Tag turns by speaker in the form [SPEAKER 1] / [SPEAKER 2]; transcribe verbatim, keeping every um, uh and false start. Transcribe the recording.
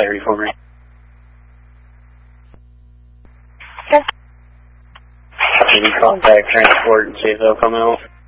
[SPEAKER 1] clarity for me.
[SPEAKER 2] Okay.
[SPEAKER 1] Can you contact transport and see if they'll come out?